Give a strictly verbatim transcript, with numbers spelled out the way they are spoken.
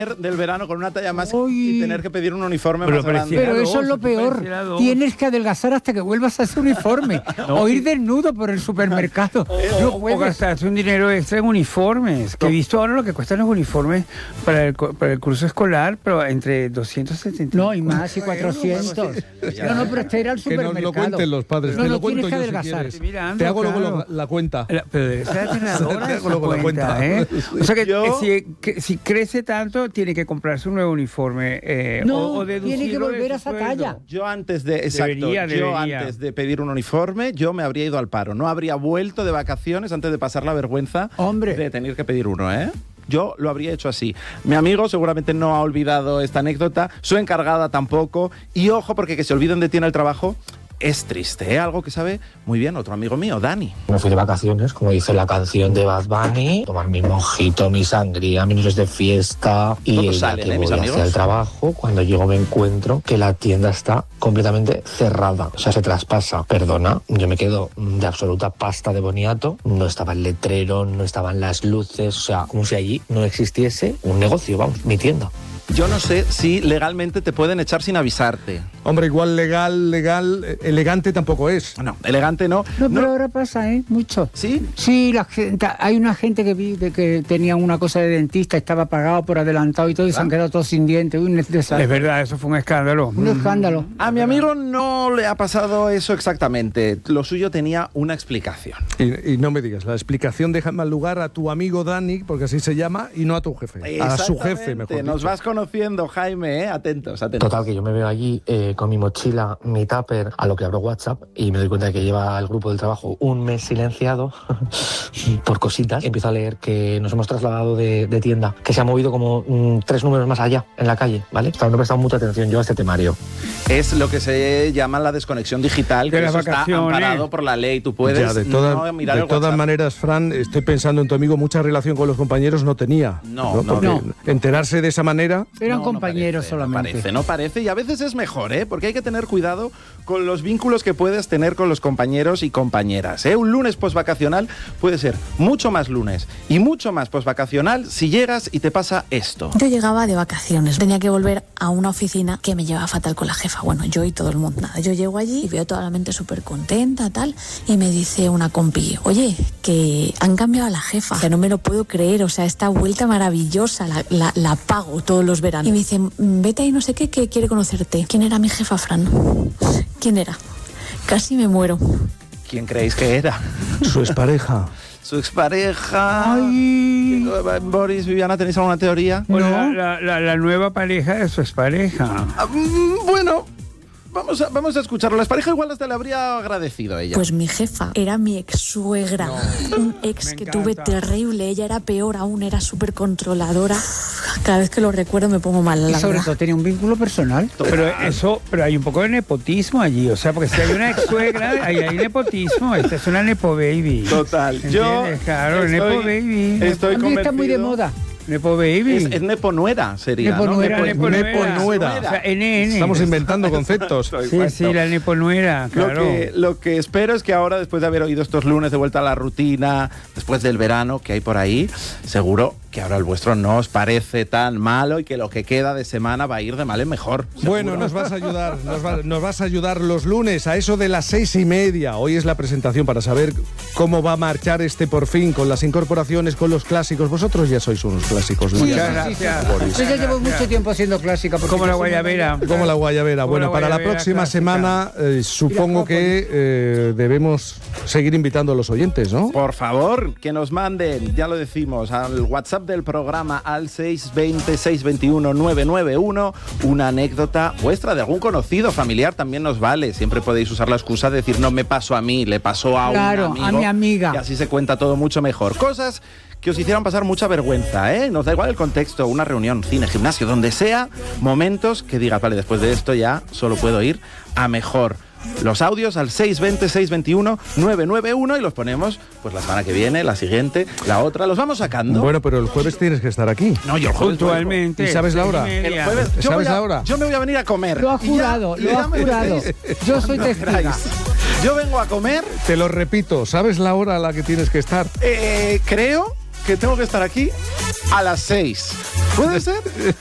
del verano con una talla más Uy. y tener que pedir un uniforme Pero más grande. Pero dos, eso es lo peor. Tienes que adelgazar hasta que vuelvas a ese uniforme. No. O ir desnudo por el supermercado. O, No o puedes. gastarse un dinero extra en uniformes. Que he visto ahora lo que cuestan los uniformes para el, co- para el curso escolar, pero entre doscientos setenta. No, y más, y cuatrocientos. No, no, pero este era el Que no supermercado. lo cuenten los padres, No, te no, lo cuento tienes que yo si adelgazar. quieres. Mirando, Te hago luego claro. la, la cuenta. La- pero debe ser aterradora Te esa hago luego la cuenta, cuenta. ¿eh? O sea que, Yo- que si, que si crece tanto, tiene que comprarse un nuevo uniforme. Eh, No, o, o tiene que deducirlo de volver su a esa sueldo. talla. Yo antes de exacto, Debería, yo debería. antes de pedir un uniforme, yo me habría ido al paro. No habría vuelto de vacaciones antes de pasar la vergüenza Hombre. de tener que pedir uno, ¿eh? Yo lo habría hecho así. Mi amigo seguramente no ha olvidado esta anécdota, su encargada tampoco. Y ojo, porque que se olviden de ti en el trabajo es triste, ¿eh? Algo que sabe muy bien otro amigo mío, Dani. Me fui de vacaciones, como dice la canción de Bad Bunny, tomar mi mojito, mi sangría, mis noches de fiesta y Todos el día salen, que ¿eh, mis voy amigos? hacia el trabajo, cuando llego me encuentro que la tienda está completamente cerrada, o sea, se traspasa. Perdona, yo me quedo de absoluta pasta de boniato, no estaba el letrero, no estaban las luces, o sea, como si allí no existiese un negocio, vamos, mi tienda. Yo no sé si legalmente te pueden echar sin avisarte. Hombre, igual legal, legal, eh, elegante tampoco es. No, elegante no. No, pero No. ahora pasa, ¿eh? Mucho. ¿Sí? Sí, la gente, hay una gente que vi de que tenía una cosa de dentista, estaba pagado por adelantado y todo, y se han quedado todos sin dientes. Un desastre. Es verdad, eso fue un escándalo. Un escándalo. A mi amigo no le ha pasado eso exactamente. Lo suyo tenía una explicación. Y, y no me digas, la explicación deja en mal lugar a tu amigo Dani, porque así se llama, y no a tu jefe. A su jefe, mejor dicho. Nos vas conociendo, Jaime, ¿eh? Atentos, atentos. Total, que yo me veo allí eh, con mi mochila, mi tupper, a lo que abro WhatsApp y me doy cuenta de que lleva el grupo del trabajo un mes silenciado por cositas. Empiezo a leer que nos hemos trasladado de, de tienda, que se ha movido como mm, tres números más allá, en la calle, ¿vale? O sea, no he prestado mucha atención yo a este temario. Es lo que se llama la desconexión digital, que De las eso está vacaciones. amparado por la ley. Tú puedes Ya, de todas, no mirar de el todas WhatsApp. maneras, Fran, estoy pensando en tu amigo, mucha relación con los compañeros no tenía. No, no, Porque no. enterarse de esa manera... Eran No, no compañeros parece, solamente. No parece, no parece, y a veces es mejor, ¿eh? Porque hay que tener cuidado con los vínculos que puedes tener con los compañeros y compañeras, ¿eh? Un lunes postvacacional puede ser mucho más lunes y mucho más postvacacional si llegas y te pasa esto. Yo llegaba de vacaciones, tenía que volver a una oficina que me llevaba fatal con la jefa, bueno, yo y todo el mundo. Nada, yo llego allí y veo toda la mente súper contenta, tal, y me dice una compi, oye, que han cambiado a la jefa, o sea, no me lo puedo creer, o sea, esta vuelta maravillosa, la, la, la pago todos los veranos. Y me dice, vete ahí no sé qué, que quiere conocerte. ¿Quién era mi jefa, Fran? ¿Quién era? Casi me muero. ¿Quién creéis que era? Su expareja. Su expareja. Ay. Boris, Viviana, ¿tenéis alguna teoría? O la, No. la, la, la nueva pareja de su expareja. Ah, mm, bueno, vamos a, vamos a escucharlo. La expareja igual hasta le habría agradecido a ella. Pues mi jefa era mi ex suegra, un ex Me que encanta. tuve terrible, ella era peor aún, era súper controladora. Cada vez que lo recuerdo me pongo mal, Y la sobre verdad. todo tenía un vínculo personal. Pero eso, pero hay un poco de nepotismo allí, o sea, porque si hay una ex suegra, ahí hay nepotismo, esta es una nepo baby. Total. Yo ¿Entiendes? Claro, estoy- nepo baby. Estoy También está muy de convencido- moda. Nepo baby. Es, es neponuera, sería. Nepo ¿no? nuera, Nepo- nepo nuera. O sea, N N. Estamos inventando conceptos. Sí, sí, la neponuera, Lo claro. que, lo que espero es que ahora, después de haber oído estos lunes de vuelta a la rutina, después del verano que hay por ahí, seguro que ahora el vuestro no os parece tan malo y que lo que queda de semana va a ir de mal en mejor. Bueno, nos vas a ayudar, nos, va- nos vas a ayudar los lunes a eso de las seis y media. Hoy es la presentación para saber cómo va a marchar este por fin con las incorporaciones, con los clásicos. Vosotros ya sois unos clásicos. Sí, Muchas sí, gracias. sí, sí. Boris. Yo ya llevo mucho tiempo haciendo clásica. porque Como la yo soy guayabera. Como la guayabera. Como Bueno, la para la guayabera próxima clásica. semana eh, supongo que eh, debemos seguir invitando a los oyentes, ¿no? Por favor, que nos manden, ya lo decimos, al WhatsApp del programa al seis dos cero, seis dos uno, nueve nueve uno, una anécdota vuestra de algún conocido, familiar, también nos vale. Siempre podéis usar la excusa de decir, no me pasó a mí, le pasó a Claro, un amigo. a mi amiga. Y así se cuenta todo mucho mejor. Cosas que os hicieran pasar mucha vergüenza, ¿eh? Nos da igual el contexto, una reunión, cine, gimnasio, donde sea, momentos que digas, vale, después de esto ya solo puedo ir a mejor. Los audios al seis dos cero, seis dos uno, nueve nueve uno y los ponemos pues la semana que viene, la siguiente, la otra, los vamos sacando. Bueno, pero el jueves tienes que estar aquí. no, yo el jueves Puntualmente. ¿Y sabes la hora? seis y El media. jueves, yo ¿Sabes voy a- la hora? Yo me voy a venir a comer. Lo ha Y ya- jurado, y lo ya ha me jurado. decís Yo soy cuando testiga. queráis. Yo vengo a comer, Te lo repito, ¿sabes la hora a la que tienes que estar? eh, creo que tengo que estar aquí a las seis. ¿Puede ser?